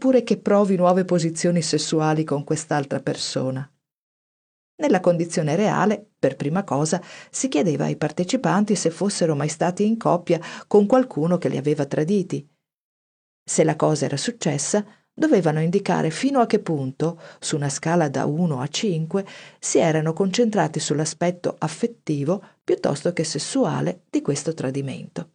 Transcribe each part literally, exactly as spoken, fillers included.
oppure che provi nuove posizioni sessuali con quest'altra persona. Nella condizione reale, per prima cosa, si chiedeva ai partecipanti se fossero mai stati in coppia con qualcuno che li aveva traditi. Se la cosa era successa, dovevano indicare fino a che punto, su una scala da uno a cinque, si erano concentrati sull'aspetto affettivo piuttosto che sessuale di questo tradimento.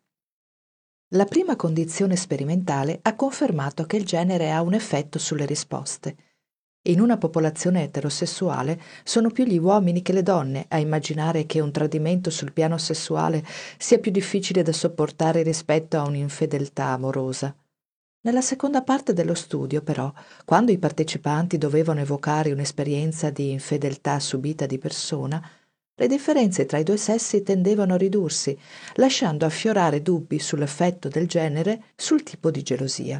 La prima condizione sperimentale ha confermato che il genere ha un effetto sulle risposte. In una popolazione eterosessuale sono più gli uomini che le donne a immaginare che un tradimento sul piano sessuale sia più difficile da sopportare rispetto a un'infedeltà amorosa. Nella seconda parte dello studio, però, quando i partecipanti dovevano evocare un'esperienza di infedeltà subita di persona, le differenze tra i due sessi tendevano a ridursi, lasciando affiorare dubbi sull'effetto del genere sul tipo di gelosia.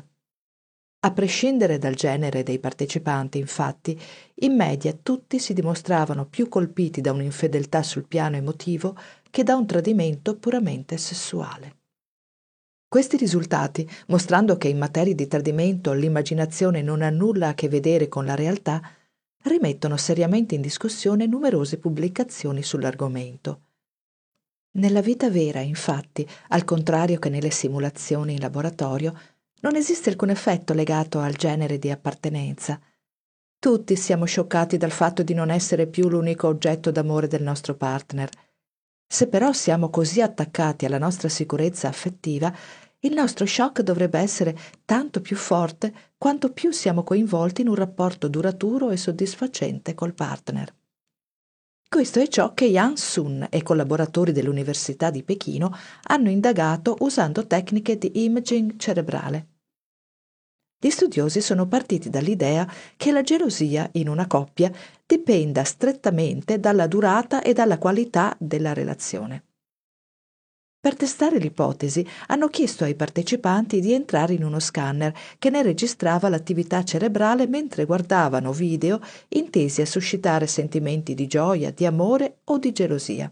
A prescindere dal genere dei partecipanti, infatti, in media tutti si dimostravano più colpiti da un'infedeltà sul piano emotivo che da un tradimento puramente sessuale. Questi risultati, mostrando che in materia di tradimento l'immaginazione non ha nulla a che vedere con la realtà, rimettono seriamente in discussione numerose pubblicazioni sull'argomento. Nella vita vera, infatti, al contrario che nelle simulazioni in laboratorio, non esiste alcun effetto legato al genere di appartenenza. Tutti siamo scioccati dal fatto di non essere più l'unico oggetto d'amore del nostro partner. Se però siamo così attaccati alla nostra sicurezza affettiva, il nostro shock dovrebbe essere tanto più forte quanto più siamo coinvolti in un rapporto duraturo e soddisfacente col partner. Questo è ciò che Yang Sun e collaboratori dell'Università di Pechino hanno indagato usando tecniche di imaging cerebrale. Gli studiosi sono partiti dall'idea che la gelosia in una coppia dipenda strettamente dalla durata e dalla qualità della relazione. Per testare l'ipotesi, hanno chiesto ai partecipanti di entrare in uno scanner che ne registrava l'attività cerebrale mentre guardavano video intesi a suscitare sentimenti di gioia, di amore o di gelosia.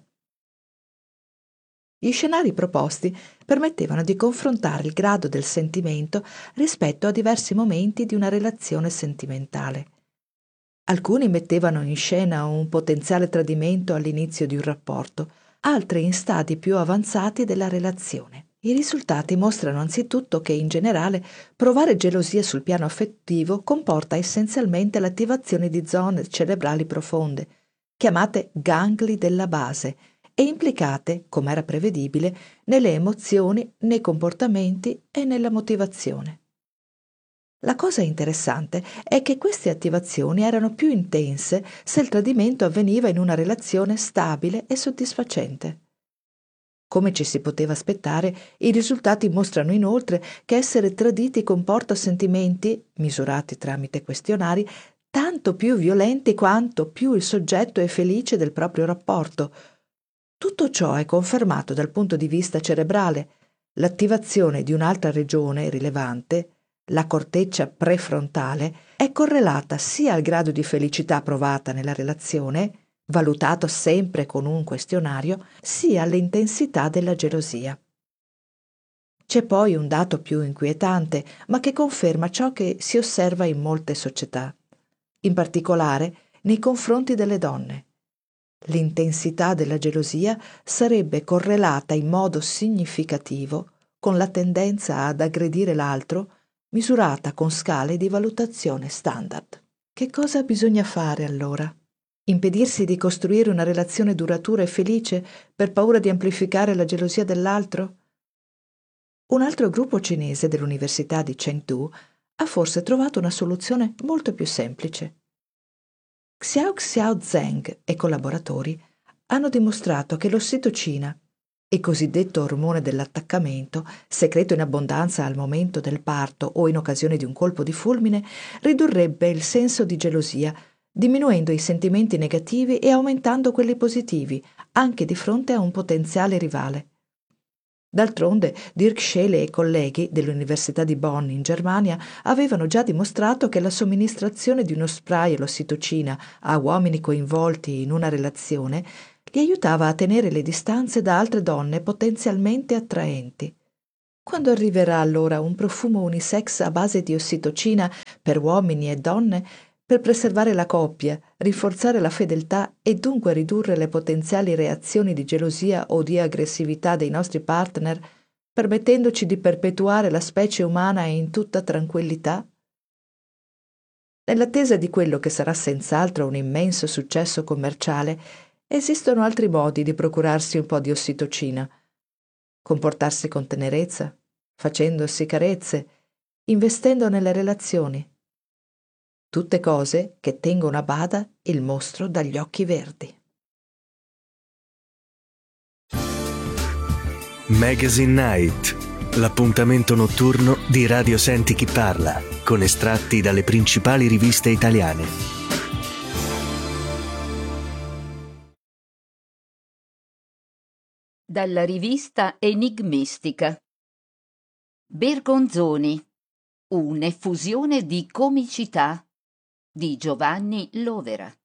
Gli scenari proposti permettevano di confrontare il grado del sentimento rispetto a diversi momenti di una relazione sentimentale. Alcuni mettevano in scena un potenziale tradimento all'inizio di un rapporto, altri in stadi più avanzati della relazione. I risultati mostrano anzitutto che in generale provare gelosia sul piano affettivo comporta essenzialmente l'attivazione di zone cerebrali profonde, chiamate gangli della base, e implicate, come era prevedibile, nelle emozioni, nei comportamenti e nella motivazione. La cosa interessante è che queste attivazioni erano più intense se il tradimento avveniva in una relazione stabile e soddisfacente. Come ci si poteva aspettare, i risultati mostrano inoltre che essere traditi comporta sentimenti, misurati tramite questionari, tanto più violenti quanto più il soggetto è felice del proprio rapporto. Tutto ciò è confermato dal punto di vista cerebrale. L'attivazione di un'altra regione rilevante, la corteccia prefrontale, è correlata sia al grado di felicità provata nella relazione, valutato sempre con un questionario, sia all'intensità della gelosia. C'è poi un dato più inquietante, ma che conferma ciò che si osserva in molte società, in particolare nei confronti delle donne. L'intensità della gelosia sarebbe correlata in modo significativo con la tendenza ad aggredire l'altro, misurata con scale di valutazione standard. Che cosa bisogna fare allora? Impedirsi di costruire una relazione duratura e felice per paura di amplificare la gelosia dell'altro? Un altro gruppo cinese dell'Università di Chengdu ha forse trovato una soluzione molto più semplice. Xiao Xiao Zheng e collaboratori hanno dimostrato che l'ossitocina, il cosiddetto ormone dell'attaccamento, segreto in abbondanza al momento del parto o in occasione di un colpo di fulmine, ridurrebbe il senso di gelosia, diminuendo i sentimenti negativi e aumentando quelli positivi, anche di fronte a un potenziale rivale. D'altronde, Dirk Scheele e colleghi dell'Università di Bonn in Germania avevano già dimostrato che la somministrazione di uno spray all'ossitocina a uomini coinvolti in una relazione li aiutava a tenere le distanze da altre donne potenzialmente attraenti. Quando arriverà allora un profumo unisex a base di ossitocina per uomini e donne, per preservare la coppia, rinforzare la fedeltà e dunque ridurre le potenziali reazioni di gelosia o di aggressività dei nostri partner, permettendoci di perpetuare la specie umana in tutta tranquillità? Nell'attesa di quello che sarà senz'altro un immenso successo commerciale, esistono altri modi di procurarsi un po' di ossitocina. Comportarsi con tenerezza, facendosi carezze, investendo nelle relazioni. Tutte cose che tengono a bada il mostro dagli occhi verdi. Magazine Night, l'appuntamento notturno di Radio Senti Chi Parla, con estratti dalle principali riviste italiane. Dalla rivista Enigmistica. Bergonzoni, un'effusione di comicità di Giovanni Lovera.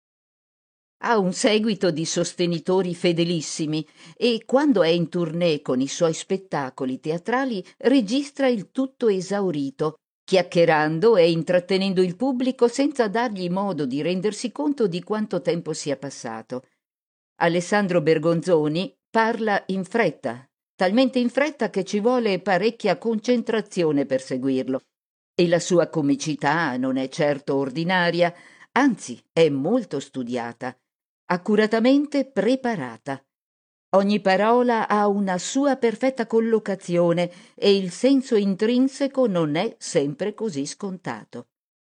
Ha un seguito di sostenitori fedelissimi e quando è in tournée con i suoi spettacoli teatrali registra il tutto esaurito, chiacchierando e intrattenendo il pubblico senza dargli modo di rendersi conto di quanto tempo sia passato. Alessandro Bergonzoni parla in fretta, talmente in fretta che ci vuole parecchia concentrazione per seguirlo. E la sua comicità non è certo ordinaria, anzi è molto studiata, accuratamente preparata. Ogni parola ha una sua perfetta collocazione e il senso intrinseco non è sempre così scontato.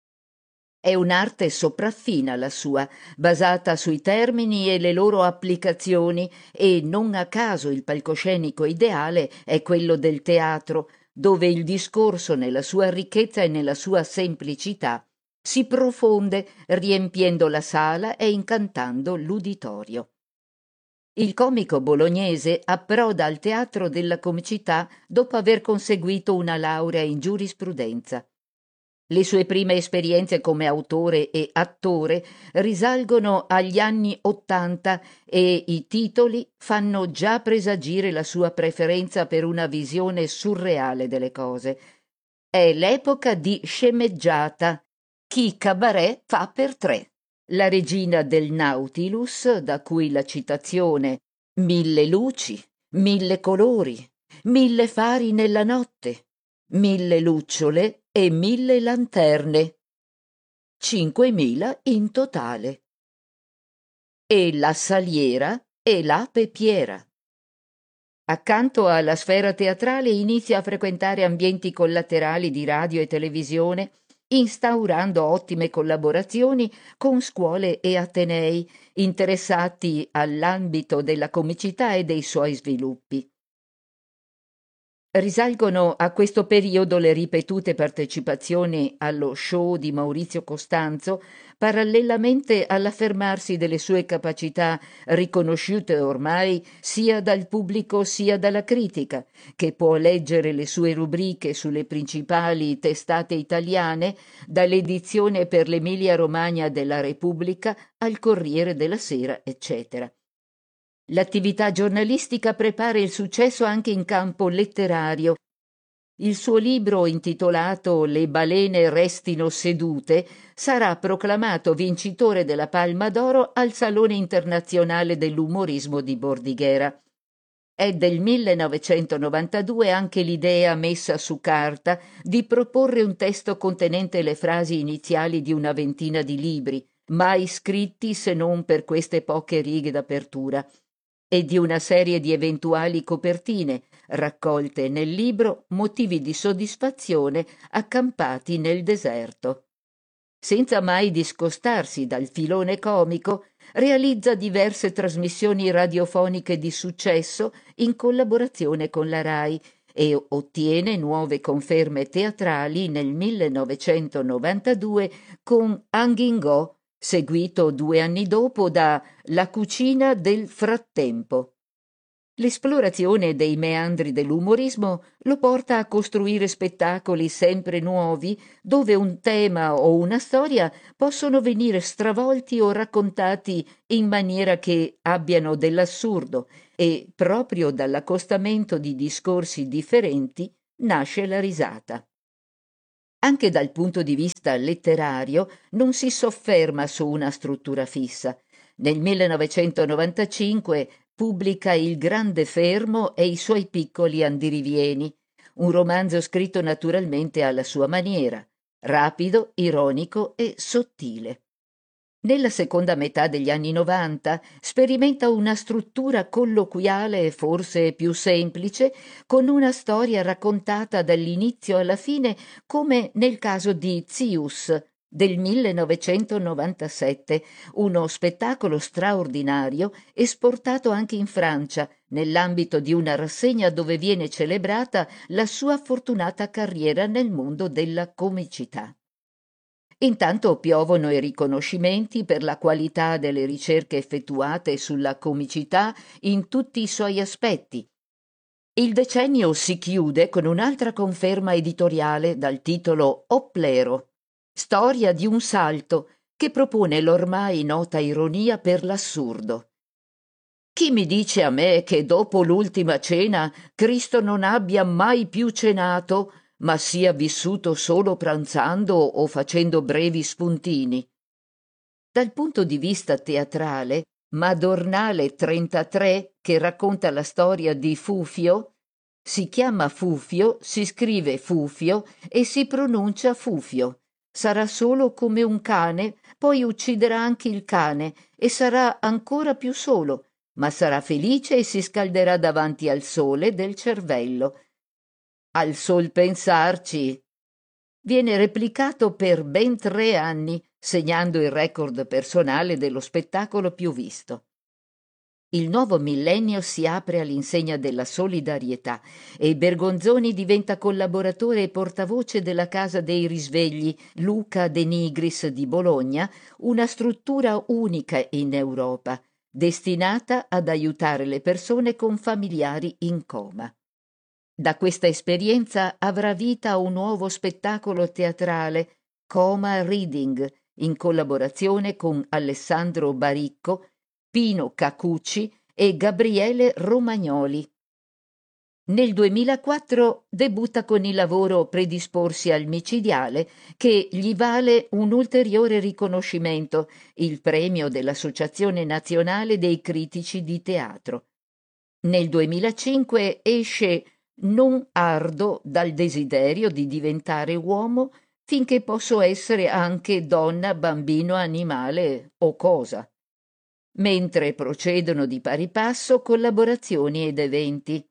È un'arte sopraffina la sua, basata sui termini e le loro applicazioni, e non a caso il palcoscenico ideale è quello del teatro, dove il discorso nella sua ricchezza e nella sua semplicità si profonde riempiendo la sala e incantando l'uditorio. Il comico bolognese approda al teatro della comicità dopo aver conseguito una laurea in giurisprudenza. Le sue prime esperienze come autore e attore risalgono agli anni Ottanta e i titoli fanno già presagire la sua preferenza per una visione surreale delle cose. È l'epoca di sceneggiata, chi cabaret fa per tre. La regina del Nautilus, da cui la citazione «Mille luci, mille colori, mille fari nella notte, mille lucciole e mille lanterne, cinquemila in totale». E la Saliera e la Pepiera. Accanto alla sfera teatrale inizia a frequentare ambienti collaterali di radio e televisione, instaurando ottime collaborazioni con scuole e atenei interessati all'ambito della comicità e dei suoi sviluppi. Risalgono a questo periodo le ripetute partecipazioni allo show di Maurizio Costanzo, parallelamente all'affermarsi delle sue capacità riconosciute ormai sia dal pubblico sia dalla critica, che può leggere le sue rubriche sulle principali testate italiane, dall'edizione per l'Emilia-Romagna della Repubblica al Corriere della Sera, eccetera. L'attività giornalistica prepara il successo anche in campo letterario. Il suo libro, intitolato Le balene restino sedute, sarà proclamato vincitore della Palma d'Oro al Salone internazionale dell'umorismo di Bordighera. È del millenovecentonovantadue anche l'idea messa su carta di proporre un testo contenente le frasi iniziali di una ventina di libri, mai scritti se non per queste poche righe d'apertura, e di una serie di eventuali copertine, raccolte nel libro Motivi di soddisfazione accampati nel deserto. Senza mai discostarsi dal filone comico, realizza diverse trasmissioni radiofoniche di successo in collaborazione con la RAI e ottiene nuove conferme teatrali nel millenovecentonovantadue con Angingò, seguito due anni dopo da La cucina del frattempo. L'esplorazione dei meandri dell'umorismo lo porta a costruire spettacoli sempre nuovi, dove un tema o una storia possono venire stravolti o raccontati in maniera che abbiano dell'assurdo e proprio dall'accostamento di discorsi differenti nasce la risata. Anche dal punto di vista letterario non si sofferma su una struttura fissa. Nel millenovecentonovantacinque pubblica Il Grande Fermo e i suoi piccoli andirivieni, un romanzo scritto naturalmente alla sua maniera, rapido, ironico e sottile. Nella seconda metà degli anni novanta sperimenta una struttura colloquiale e forse più semplice, con una storia raccontata dall'inizio alla fine, come nel caso di Zius del millenovecentonovantasette, uno spettacolo straordinario esportato anche in Francia, nell'ambito di una rassegna dove viene celebrata la sua fortunata carriera nel mondo della comicità. Intanto piovono i riconoscimenti per la qualità delle ricerche effettuate sulla comicità in tutti i suoi aspetti. Il decennio si chiude con un'altra conferma editoriale dal titolo Oplero, storia di un salto, che propone l'ormai nota ironia per l'assurdo. Chi mi dice a me che dopo l'ultima cena Cristo non abbia mai più cenato, ma sia vissuto solo pranzando o facendo brevi spuntini? Dal punto di vista teatrale, Madornale trentatré, che racconta la storia di Fufio, si chiama Fufio, si scrive Fufio e si pronuncia Fufio. Sarà solo come un cane, poi ucciderà anche il cane e sarà ancora più solo, ma sarà felice e si scalderà davanti al sole del cervello. Al sol pensarci. Viene replicato per ben tre anni, segnando il record personale dello spettacolo più visto. Il nuovo millennio si apre all'insegna della solidarietà e Bergonzoni diventa collaboratore e portavoce della Casa dei Risvegli Luca De Nigris di Bologna, una struttura unica in Europa, destinata ad aiutare le persone con familiari in coma. Da questa esperienza avrà vita un nuovo spettacolo teatrale, Coma Reading, in collaborazione con Alessandro Baricco, Pino Cacucci e Gabriele Romagnoli. Nel duemilaquattro debutta con il lavoro Predisporsi al micidiale, che gli vale un ulteriore riconoscimento, il premio dell'Associazione Nazionale dei Critici di Teatro. Nel duemilacinque esce Non ardo dal desiderio di diventare uomo finché posso essere anche donna, bambino, animale o cosa. Mentre procedono di pari passo collaborazioni ed eventi.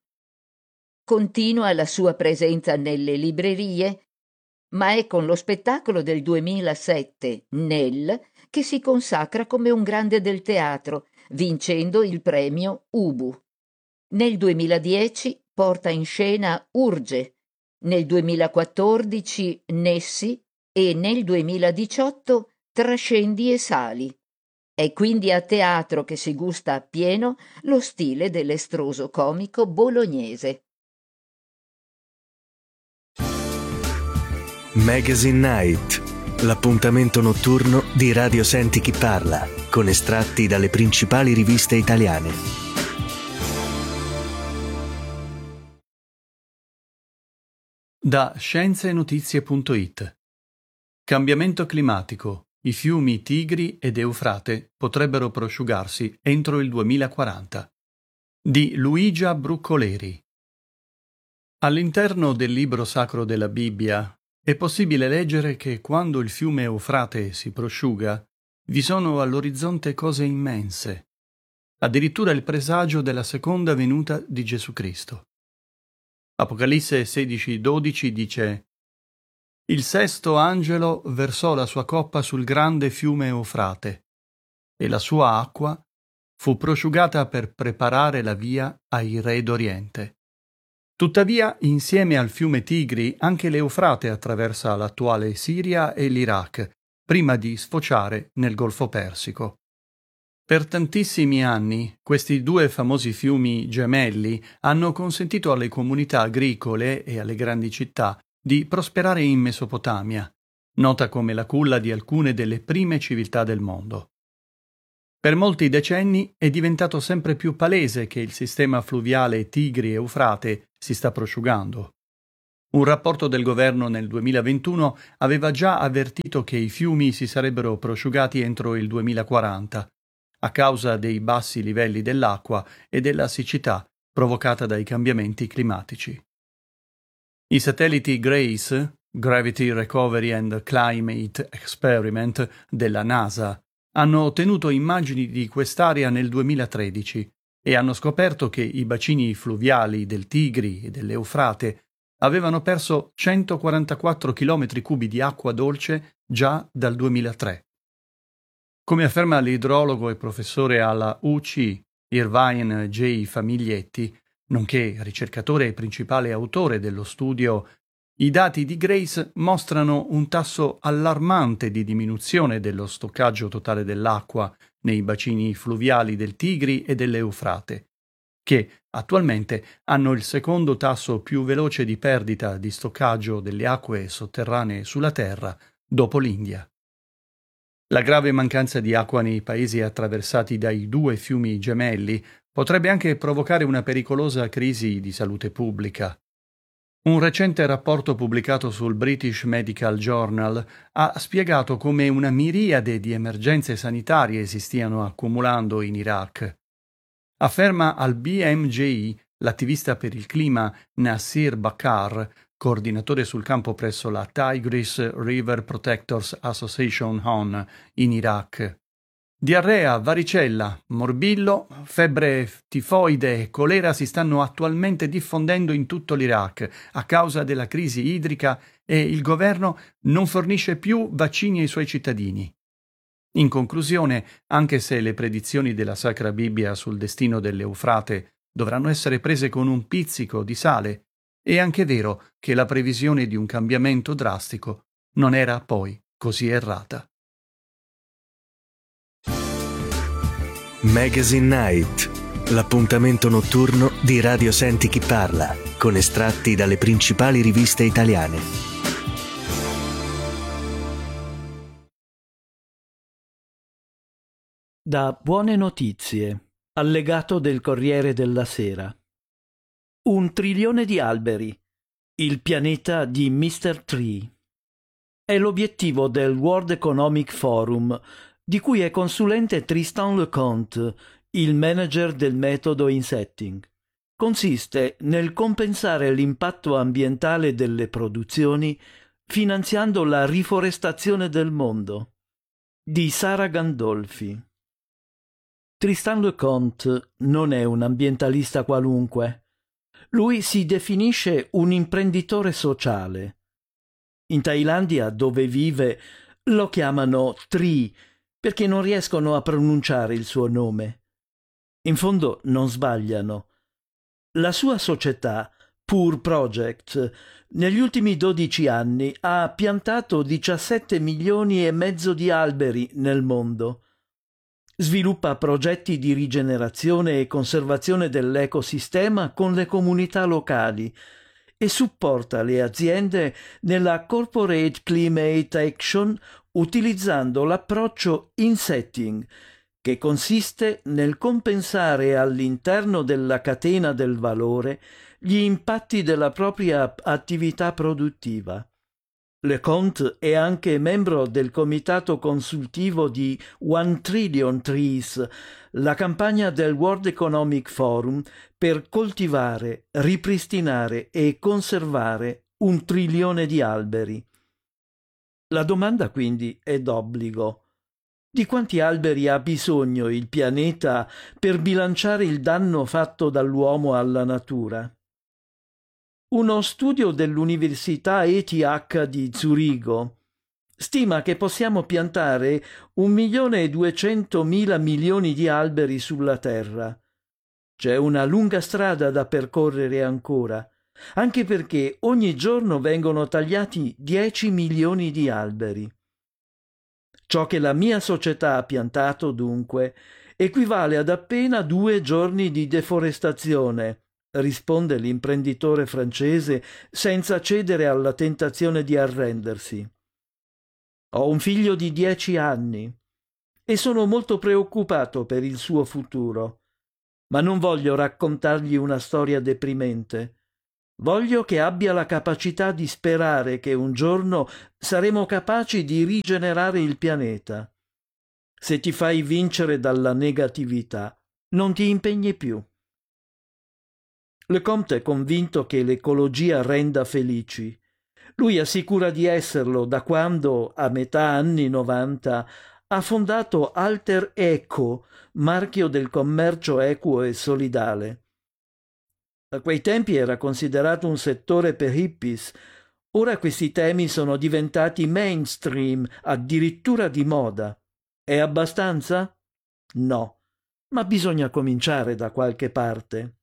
Continua la sua presenza nelle librerie, ma è con lo spettacolo del duemilasette, Nell, che si consacra come un grande del teatro, vincendo il premio Ubu. Nel duemiladieci porta in scena Urge, nel duemilaquattordici Nessi e nel duemiladiciotto Trascendi e sali. È quindi a teatro che si gusta appieno lo stile dell'estroso comico bolognese. Magazine Night, l'appuntamento notturno di Radio Senti Chi Parla, con estratti dalle principali riviste italiane. Da scienze-notizie punto it. Cambiamento climatico. I fiumi Tigri ed Eufrate potrebbero prosciugarsi entro il duemilaquaranta. Di Luigia Bruccoleri. All'interno del libro sacro della Bibbia è possibile leggere che quando il fiume Eufrate si prosciuga, vi sono all'orizzonte cose immense, addirittura il presagio della seconda venuta di Gesù Cristo. Apocalisse sedici dodici dice: Il sesto angelo versò la sua coppa sul grande fiume Eufrate, e la sua acqua fu prosciugata per preparare la via ai re d'Oriente. Tuttavia, insieme al fiume Tigri, anche l'Eufrate attraversa l'attuale Siria e l'Iraq, prima di sfociare nel Golfo Persico. Per tantissimi anni, questi due famosi fiumi gemelli hanno consentito alle comunità agricole e alle grandi città di prosperare in Mesopotamia, nota come la culla di alcune delle prime civiltà del mondo. Per molti decenni è diventato sempre più palese che il sistema fluviale Tigri-Eufrate si sta prosciugando. Un rapporto del governo nel duemilaventuno aveva già avvertito che i fiumi si sarebbero prosciugati entro il duemilaquaranta, a causa dei bassi livelli dell'acqua e della siccità provocata dai cambiamenti climatici. I satelliti GRACE, Gravity Recovery and Climate Experiment, della NASA, hanno ottenuto immagini di quest'area nel duemilatredici e hanno scoperto che i bacini fluviali del Tigri e dell'Eufrate avevano perso centoquarantaquattro chilometri cubi di acqua dolce già dal duemilatré. Come afferma l'idrologo e professore alla U C Irvine J. Famiglietti, nonché ricercatore e principale autore dello studio, i dati di GRACE mostrano un tasso allarmante di diminuzione dello stoccaggio totale dell'acqua nei bacini fluviali del Tigri e dell'Eufrate, che attualmente hanno il secondo tasso più veloce di perdita di stoccaggio delle acque sotterranee sulla Terra dopo l'India. La grave mancanza di acqua nei paesi attraversati dai due fiumi gemelli potrebbe anche provocare una pericolosa crisi di salute pubblica. Un recente rapporto pubblicato sul British Medical Journal ha spiegato come una miriade di emergenze sanitarie si stiano accumulando in Iraq. Afferma al B M J I l'attivista per il clima Nasir Bakar, coordinatore sul campo presso la Tigris River Protectors Association O N in Iraq. Diarrea, varicella, morbillo, febbre tifoide e colera si stanno attualmente diffondendo in tutto l'Iraq a causa della crisi idrica e il governo non fornisce più vaccini ai suoi cittadini. In conclusione, anche se le predizioni della Sacra Bibbia sul destino dell'Eufrate dovranno essere prese con un pizzico di sale, è anche vero che la previsione di un cambiamento drastico non era poi così errata. Magazine Night, l'appuntamento notturno di Radio Senti Chi Parla, con estratti dalle principali riviste italiane. Da Buone Notizie, allegato del Corriere della Sera. Un trilione di alberi, il pianeta di mister Tree. È l'obiettivo del World Economic Forum, di cui è consulente Tristan Leconte, il manager del metodo Insetting. Consiste nel compensare l'impatto ambientale delle produzioni finanziando la riforestazione del mondo. Di Sara Gandolfi. Tristan Leconte non è un ambientalista qualunque. Lui si definisce un imprenditore sociale. In Thailandia, dove vive, lo chiamano Tree, perché non riescono a pronunciare il suo nome. In fondo non sbagliano. La sua società, Pure Project, negli ultimi dodici anni ha piantato diciassette milioni e mezzo di alberi nel mondo. Sviluppa progetti di rigenerazione e conservazione dell'ecosistema con le comunità locali e supporta le aziende nella Corporate Climate Action utilizzando l'approccio Insetting, che consiste nel compensare all'interno della catena del valore gli impatti della propria attività produttiva. Leconte è anche membro del comitato consultivo di One Trillion Trees, la campagna del World Economic Forum per coltivare, ripristinare e conservare un trilione di alberi. La domanda quindi è d'obbligo. Di quanti alberi ha bisogno il pianeta per bilanciare il danno fatto dall'uomo alla natura? Uno studio dell'Università E T H di Zurigo stima che possiamo piantare un milione e duecentomila milioni di alberi sulla Terra. C'è una lunga strada da percorrere ancora, anche perché ogni giorno vengono tagliati dieci milioni di alberi. Ciò che la mia società ha piantato, dunque, equivale ad appena due giorni di deforestazione, risponde l'imprenditore francese senza cedere alla tentazione di arrendersi. Ho un figlio di dieci anni e sono molto preoccupato per il suo futuro. Ma non voglio raccontargli una storia deprimente. Voglio che abbia la capacità di sperare che un giorno saremo capaci di rigenerare il pianeta. Se ti fai vincere dalla negatività, non ti impegni più. Lecomte è convinto che l'ecologia renda felici. Lui assicura di esserlo da quando, a metà anni novanta, ha fondato Alter Eco, marchio del commercio equo e solidale. A quei tempi era considerato un settore per hippies. Ora questi temi sono diventati mainstream, addirittura di moda. È abbastanza? No, ma bisogna cominciare da qualche parte.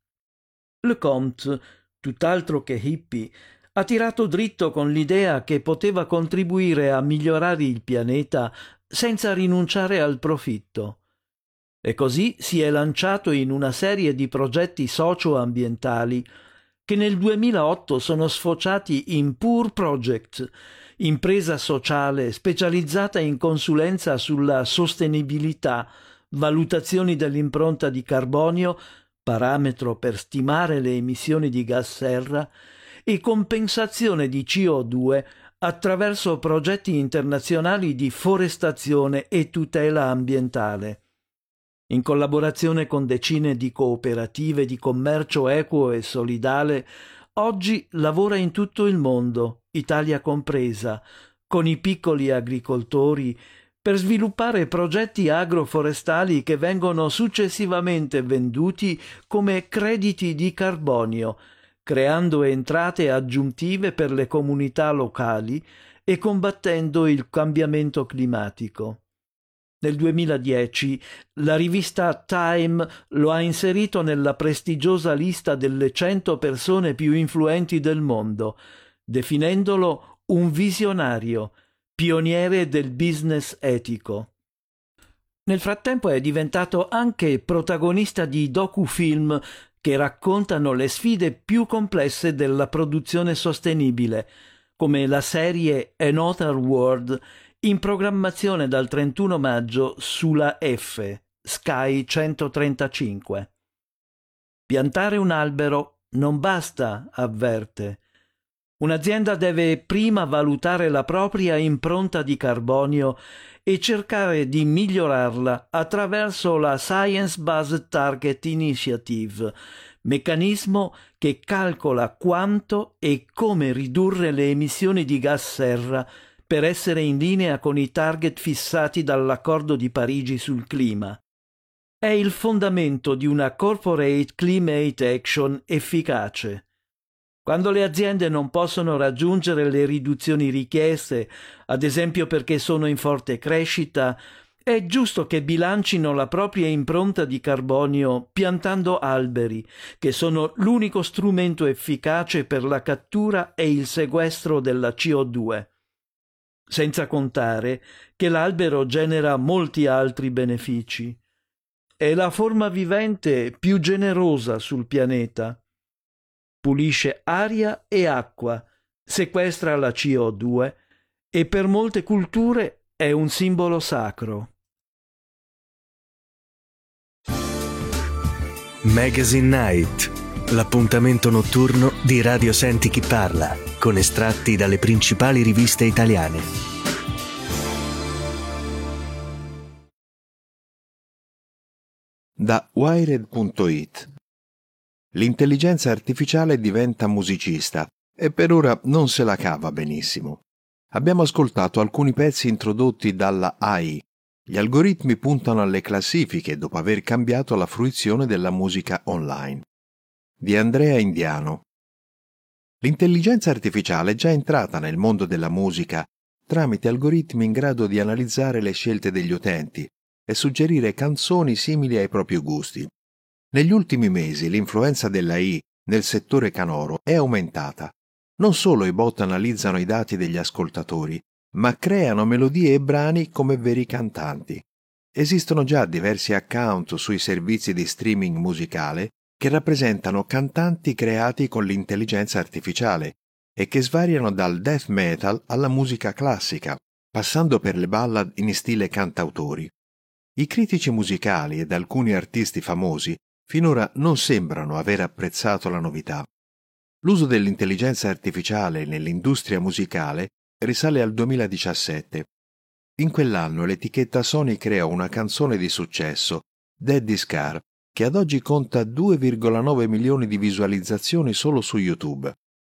Lecomte, tutt'altro che hippie, ha tirato dritto con l'idea che poteva contribuire a migliorare il pianeta senza rinunciare al profitto. E così si è lanciato in una serie di progetti socio-ambientali che nel duemilaotto sono sfociati in Pure Project, impresa sociale specializzata in consulenza sulla sostenibilità, valutazioni dell'impronta di carbonio, parametro per stimare le emissioni di gas serra, e compensazione di C O due attraverso progetti internazionali di forestazione e tutela ambientale. In collaborazione con decine di cooperative di commercio equo e solidale, oggi lavora in tutto il mondo, Italia compresa, con i piccoli agricoltori per sviluppare progetti agroforestali che vengono successivamente venduti come crediti di carbonio, creando entrate aggiuntive per le comunità locali e combattendo il cambiamento climatico. Nel duemiladieci la rivista Time lo ha inserito nella prestigiosa lista delle cento persone più influenti del mondo, definendolo un visionario, pioniere del business etico. Nel frattempo è diventato anche protagonista di docufilm che raccontano le sfide più complesse della produzione sostenibile, come la serie Another World, in programmazione dal trentuno maggio sulla F, Sky centotrentacinque. Piantare un albero non basta, avverte. Un'azienda deve prima valutare la propria impronta di carbonio e cercare di migliorarla attraverso la Science Based Target Initiative, meccanismo che calcola quanto e come ridurre le emissioni di gas serra per essere in linea con i target fissati dall'Accordo di Parigi sul clima. È il fondamento di una corporate climate action efficace. Quando le aziende non possono raggiungere le riduzioni richieste, ad esempio perché sono in forte crescita, è giusto che bilancino la propria impronta di carbonio piantando alberi, che sono l'unico strumento efficace per la cattura e il sequestro della C O due. Senza contare che l'albero genera molti altri benefici. È la forma vivente più generosa sul pianeta. Pulisce aria e acqua, sequestra la C O due e per molte culture è un simbolo sacro. Magazine Night, l'appuntamento notturno di Radio Senti Chi Parla, con estratti dalle principali riviste italiane. Da Wired punto it. L'intelligenza artificiale diventa musicista e per ora non se la cava benissimo. Abbiamo ascoltato alcuni pezzi introdotti dalla A I. Gli algoritmi puntano alle classifiche dopo aver cambiato la fruizione della musica online. Di Andrea Indiano. L'intelligenza artificiale è già entrata nel mondo della musica tramite algoritmi in grado di analizzare le scelte degli utenti e suggerire canzoni simili ai propri gusti. Negli ultimi mesi l'influenza dell'A I nel settore canoro è aumentata. Non solo i bot analizzano i dati degli ascoltatori, ma creano melodie e brani come veri cantanti. Esistono già diversi account sui servizi di streaming musicale che rappresentano cantanti creati con l'intelligenza artificiale e che svariano dal death metal alla musica classica, passando per le ballad in stile cantautori. I critici musicali ed alcuni artisti famosi finora non sembrano aver apprezzato la novità. L'uso dell'intelligenza artificiale nell'industria musicale risale al duemiladiciassette. In quell'anno l'etichetta Sony crea una canzone di successo, Daddy's Car, che ad oggi conta due virgola nove milioni di visualizzazioni solo su YouTube.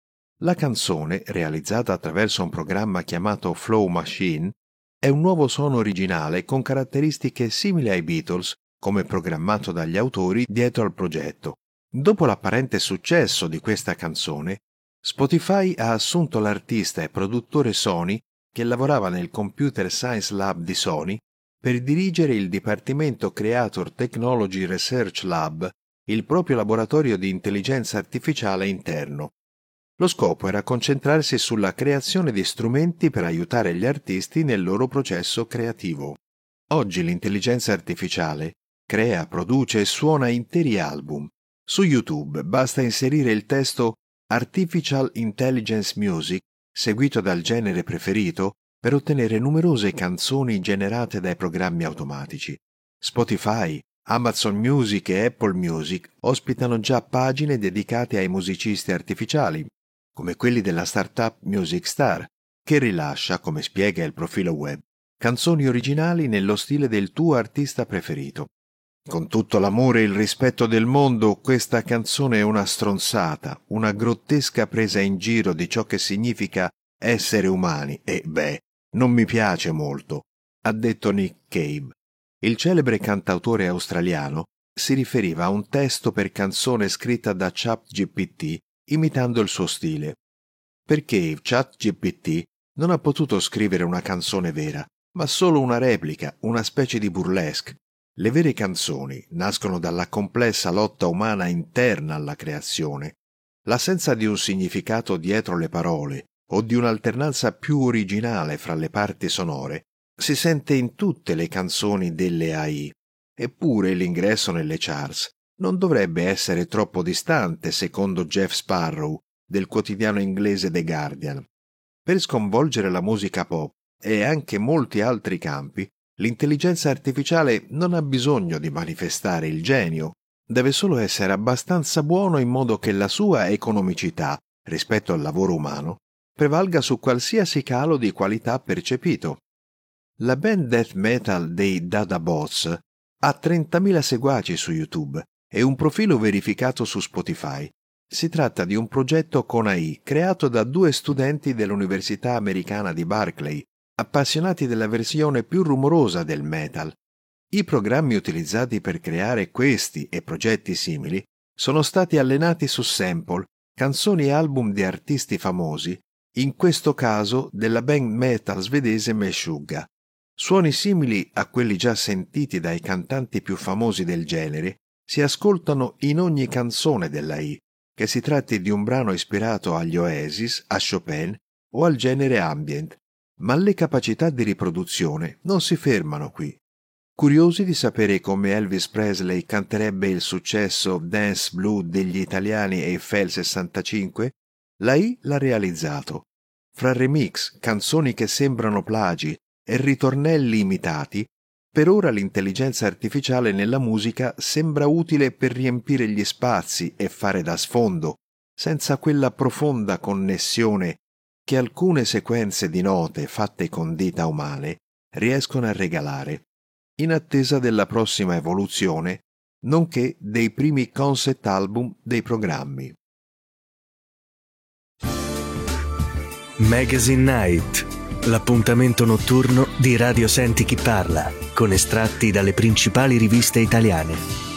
La canzone, realizzata attraverso un programma chiamato Flow Machine, è un nuovo suono originale con caratteristiche simili ai Beatles, come programmato dagli autori dietro al progetto. Dopo l'apparente successo di questa canzone, Spotify ha assunto l'artista e produttore Sony, che lavorava nel Computer Science Lab di Sony, per dirigere il Dipartimento Creator Technology Research Lab, il proprio laboratorio di intelligenza artificiale interno. Lo scopo era concentrarsi sulla creazione di strumenti per aiutare gli artisti nel loro processo creativo. Oggi l'intelligenza artificiale crea, produce e suona interi album. Su YouTube basta inserire il testo Artificial Intelligence Music, seguito dal genere preferito, per ottenere numerose canzoni generate dai programmi automatici. Spotify, Amazon Music e Apple Music ospitano già pagine dedicate ai musicisti artificiali, come quelli della startup Music Star, che rilascia, come spiega il profilo web, canzoni originali nello stile del tuo artista preferito. Con tutto l'amore e il rispetto del mondo, questa canzone è una stronzata, una grottesca presa in giro di ciò che significa essere umani e, beh, non mi piace molto, ha detto Nick Cave. Il celebre cantautore australiano si riferiva a un testo per canzone scritta da ChatGPT imitando il suo stile. Perché ChatGPT non ha potuto scrivere una canzone vera, ma solo una replica, una specie di burlesque. Le vere canzoni nascono dalla complessa lotta umana interna alla creazione. L'assenza di un significato dietro le parole o di un'alternanza più originale fra le parti sonore si sente in tutte le canzoni delle A I. Eppure l'ingresso nelle charts non dovrebbe essere troppo distante, secondo Jeff Sparrow, del quotidiano inglese The Guardian. Per sconvolgere la musica pop e anche molti altri campi, l'intelligenza artificiale non ha bisogno di manifestare il genio, deve solo essere abbastanza buono in modo che la sua economicità, rispetto al lavoro umano, prevalga su qualsiasi calo di qualità percepito. La band death metal dei Dada Bots ha trentamila seguaci su YouTube e un profilo verificato su Spotify. Si tratta di un progetto con A I creato da due studenti dell'Università americana di Berkeley, appassionati della versione più rumorosa del metal. I programmi utilizzati per creare questi e progetti simili sono stati allenati su sample, canzoni e album di artisti famosi, in questo caso della band metal svedese Meshuggah. Suoni simili a quelli già sentiti dai cantanti più famosi del genere si ascoltano in ogni canzone dell'A I, che si tratti di un brano ispirato agli Oasis, a Chopin o al genere ambient, ma le capacità di riproduzione non si fermano qui. Curiosi di sapere come Elvis Presley canterebbe il successo Dance Blue degli italiani Eiffel sessantacinque, l'A I l'ha realizzato. Fra remix, canzoni che sembrano plagi e ritornelli imitati, per ora l'intelligenza artificiale nella musica sembra utile per riempire gli spazi e fare da sfondo, senza quella profonda connessione che alcune sequenze di note fatte con dita umane riescono a regalare, in attesa della prossima evoluzione, nonché dei primi concept album dei programmi. Magazine Night, l'appuntamento notturno di Radio Senti Chi Parla, con estratti dalle principali riviste italiane.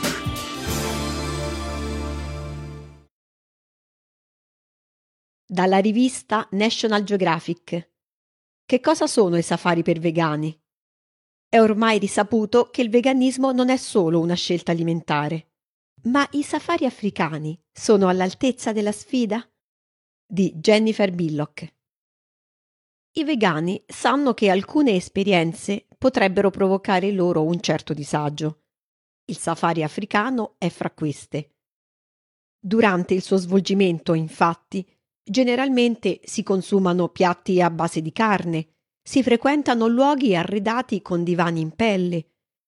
Dalla rivista National Geographic. Che cosa sono i safari per vegani? È ormai risaputo che il veganismo non è solo una scelta alimentare. Ma i safari africani sono all'altezza della sfida? Di Jennifer Billock. I vegani sanno che alcune esperienze potrebbero provocare loro un certo disagio. Il safari africano è fra queste. Durante il suo svolgimento, infatti, generalmente si consumano piatti a base di carne, si frequentano luoghi arredati con divani in pelle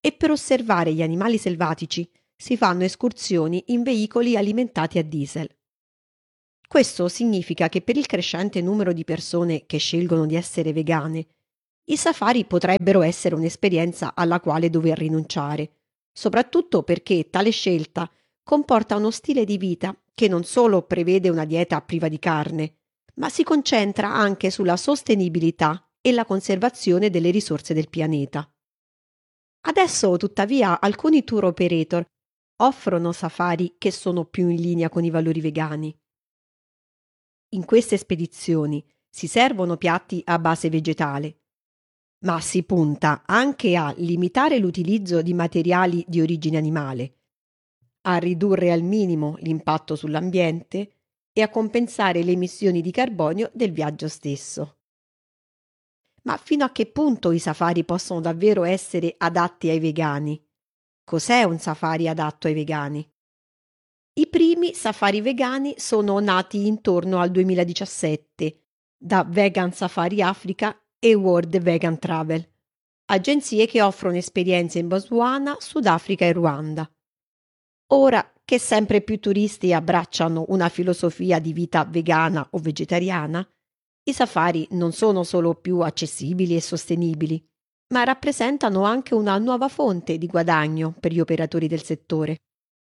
e per osservare gli animali selvatici si fanno escursioni in veicoli alimentati a diesel. Questo significa che per il crescente numero di persone che scelgono di essere vegane, i safari potrebbero essere un'esperienza alla quale dover rinunciare, soprattutto perché tale scelta comporta uno stile di vita che non solo prevede una dieta priva di carne, ma si concentra anche sulla sostenibilità e la conservazione delle risorse del pianeta. Adesso, tuttavia, alcuni tour operator offrono safari che sono più in linea con i valori vegani. In queste spedizioni si servono piatti a base vegetale, ma si punta anche a limitare l'utilizzo di materiali di origine animale, a ridurre al minimo l'impatto sull'ambiente e a compensare le emissioni di carbonio del viaggio stesso. Ma fino a che punto i safari possono davvero essere adatti ai vegani? Cos'è un safari adatto ai vegani? I primi safari vegani sono nati intorno al duemiladiciassette da Vegan Safari Africa e World Vegan Travel, agenzie che offrono esperienze in Botswana, Sudafrica e Ruanda. Ora che sempre più turisti abbracciano una filosofia di vita vegana o vegetariana, i safari non sono solo più accessibili e sostenibili, ma rappresentano anche una nuova fonte di guadagno per gli operatori del settore.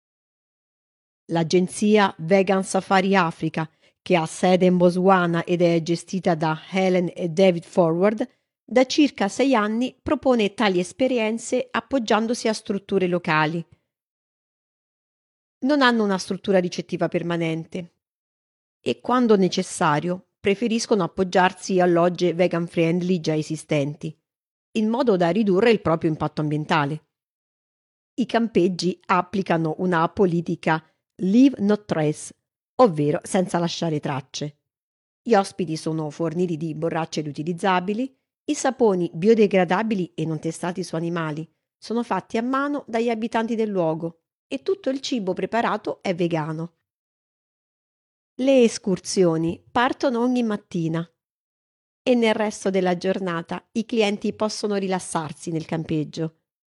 L'agenzia Vegan Safari Africa, che ha sede in Botswana ed è gestita da Helen e David Forward, da circa sei anni propone tali esperienze appoggiandosi a strutture locali. Non hanno una struttura ricettiva permanente e, quando necessario, preferiscono appoggiarsi a logge vegan friendly già esistenti, in modo da ridurre il proprio impatto ambientale. I campeggi applicano una politica Leave No Trace, ovvero senza lasciare tracce. Gli ospiti sono forniti di borracce riutilizzabili, i saponi biodegradabili e non testati su animali sono fatti a mano dagli abitanti del luogo e tutto il cibo preparato è vegano. Le escursioni partono ogni mattina e nel resto della giornata i clienti possono rilassarsi nel campeggio.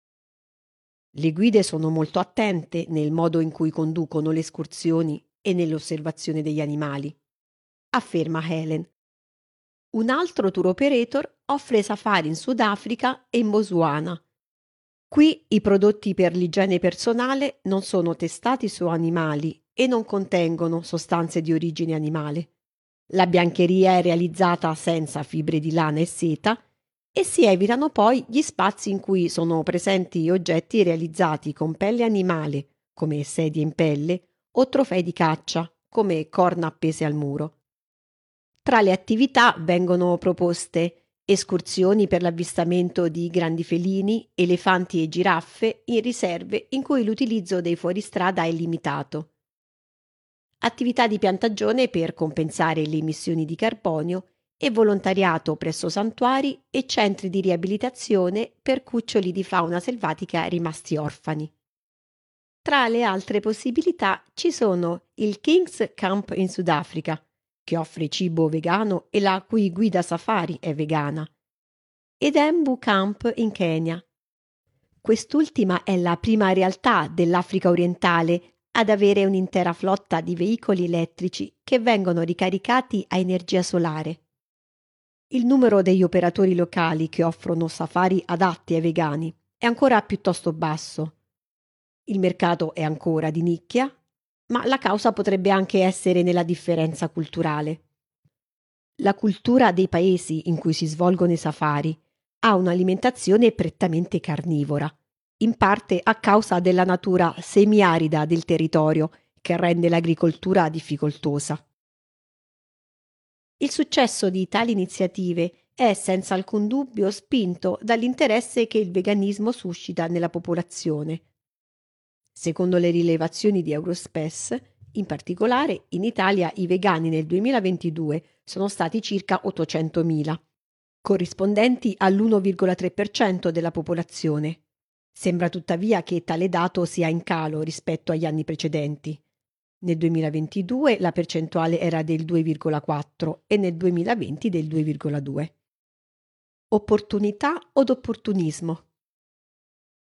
Le guide sono molto attente nel modo in cui conducono le escursioni e nell'osservazione degli animali, afferma Helen. Un altro tour operator offre safari in Sudafrica e in Botswana. Qui i prodotti per l'igiene personale non sono testati su animali e non contengono sostanze di origine animale. La biancheria è realizzata senza fibre di lana e seta e si evitano poi gli spazi in cui sono presenti oggetti realizzati con pelle animale, come sedie in pelle, o trofei di caccia, come corna appese al muro. Tra le attività vengono proposte escursioni per l'avvistamento di grandi felini, elefanti e giraffe in riserve in cui l'utilizzo dei fuoristrada è limitato. Attività di piantagione per compensare le emissioni di carbonio e volontariato presso santuari e centri di riabilitazione per cuccioli di fauna selvatica rimasti orfani. Tra le altre possibilità ci sono il King's Camp in Sudafrica, che offre cibo vegano e la cui guida safari è vegana, ed Embu Camp in Kenya. Quest'ultima è la prima realtà dell'Africa orientale ad avere un'intera flotta di veicoli elettrici che vengono ricaricati a energia solare. Il numero degli operatori locali che offrono safari adatti ai vegani è ancora piuttosto basso. Il mercato è ancora di nicchia, ma la causa potrebbe anche essere nella differenza culturale. La cultura dei paesi in cui si svolgono i safari ha un'alimentazione prettamente carnivora, in parte a causa della natura semiarida del territorio che rende l'agricoltura difficoltosa. Il successo di tali iniziative è senza alcun dubbio spinto dall'interesse che il veganismo suscita nella popolazione. Secondo le rilevazioni di Eurospace, in particolare in Italia i vegani nel duemilaventidue sono stati circa ottocentomila, corrispondenti all'uno virgola tre per cento della popolazione. Sembra tuttavia che tale dato sia in calo rispetto agli anni precedenti. Nel duemilaventidue la percentuale era del due virgola quattro e nel duemilaventi del due virgola due. Opportunità od opportunismo?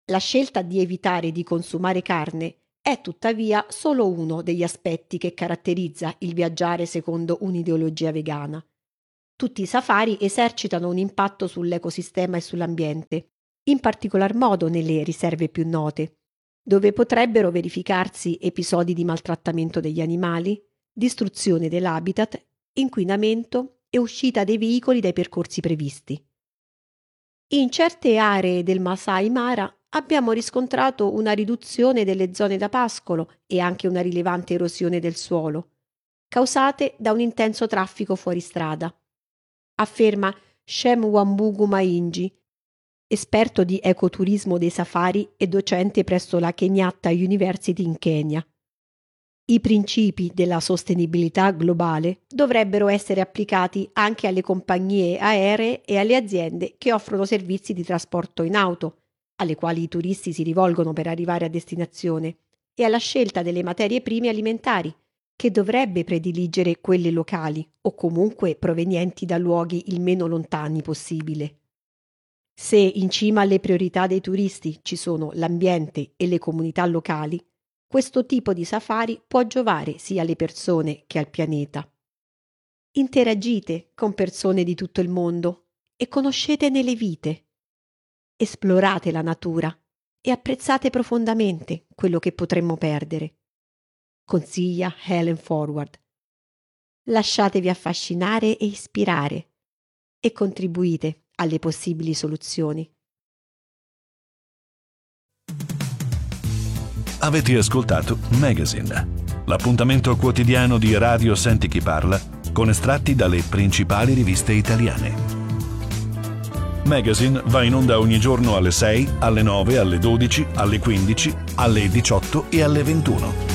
La scelta di evitare di consumare carne è tuttavia solo uno degli aspetti che caratterizza il viaggiare secondo un'ideologia vegana. Tutti i safari esercitano un impatto sull'ecosistema e sull'ambiente, in particolar modo nelle riserve più note, dove potrebbero verificarsi episodi di maltrattamento degli animali, distruzione dell'habitat, inquinamento e uscita dei veicoli dai percorsi previsti. In certe aree del Masai Mara abbiamo riscontrato una riduzione delle zone da pascolo e anche una rilevante erosione del suolo, causate da un intenso traffico fuori strada, afferma Shem Wambugu Maingi, esperto di ecoturismo dei safari e docente presso la Kenyatta University in Kenya. I principi della sostenibilità globale dovrebbero essere applicati anche alle compagnie aeree e alle aziende che offrono servizi di trasporto in auto, alle quali i turisti si rivolgono per arrivare a destinazione, e alla scelta delle materie prime alimentari, che dovrebbe prediligere quelle locali o comunque provenienti da luoghi il meno lontani possibile. Se in cima alle priorità dei turisti ci sono l'ambiente e le comunità locali, questo tipo di safari può giovare sia alle persone che al pianeta. Interagite con persone di tutto il mondo e conoscetene le vite. Esplorate la natura e apprezzate profondamente quello che potremmo perdere. Consiglia Helen Forward. Lasciatevi affascinare e ispirare e contribuite alle possibili soluzioni. Avete ascoltato Magazine, l'appuntamento quotidiano di Radio Senti Chi Parla con estratti dalle principali riviste italiane. Magazine va in onda ogni giorno alle sei, alle nove, alle dodici, alle quindici, alle diciotto e alle ventuno.